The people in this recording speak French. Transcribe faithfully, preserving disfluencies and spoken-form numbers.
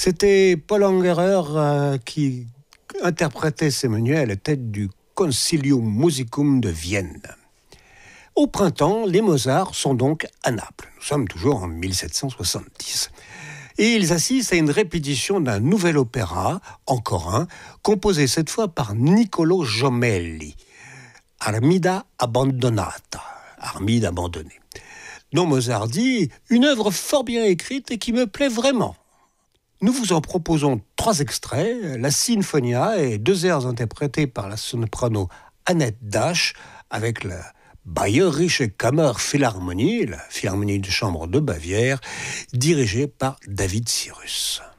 C'était Paul Angerer euh, qui interprétait ces menuets à la tête du Concilium Musicum de Vienne. Au printemps, les Mozart sont donc à Naples. Nous sommes toujours en mille sept cent soixante-dix. Et ils assistent à une répétition d'un nouvel opéra, encore un, composé cette fois par Niccolò Jommelli, Armida Abbandonata, Armide abandonnée, dont Mozart dit « une œuvre fort bien écrite et qui me plaît vraiment ». Nous vous en proposons trois extraits, la Sinfonia et deux airs interprétés par la soprano Annette Dasch avec la Bayerische Kammerphilharmonie, la Philharmonie de chambre de Bavière, dirigée par David Cyrus.